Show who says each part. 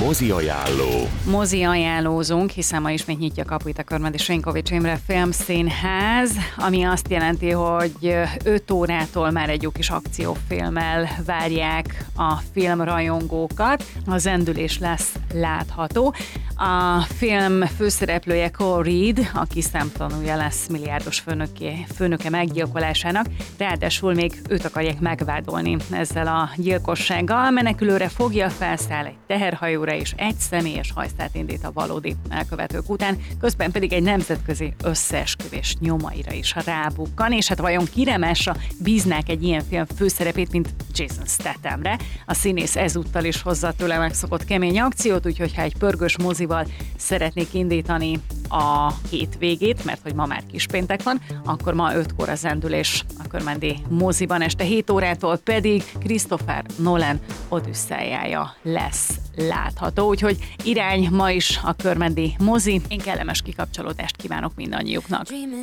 Speaker 1: Mozi ajánló.
Speaker 2: Mozi ajánlózunk, hiszen ma ismét nyitja kapuit a Körmendi Srinkovics Imre Filmszínház, ami azt jelenti, hogy 5 órától már egy jó kis akciófilmmel várják a filmrajongókat. A zendülés lesz látható. A film főszereplője Cole Reed, aki szemtanúja lesz milliárdos főnöke meggyilkolásának, ráadásul még őt akarják megvádolni ezzel a gyilkossággal. Menekülőre fogja, felszáll egy teherhajóra és egy személyes hajszát indít a valódi elkövetők után, közben pedig egy nemzetközi összeesküvés nyomaira is rábukkan, és hát vajon kire másra bíznák egy ilyen film főszerepét, mint Jason Stathamre. A színész ezúttal is hozza tőle megszokott kemény akciót, úgyhogy ha egy pörgős mozival szeretnék indítani a hétvégét, mert hogy ma már kispéntek van, akkor ma 5-kor a zendülés a Körmendi moziban, este 7 órától pedig Christopher Nolan Odüsszejája lesz látható, úgyhogy irány ma is a Körmendi mozi. Én kellemes kikapcsolódást kívánok mindannyiuknak.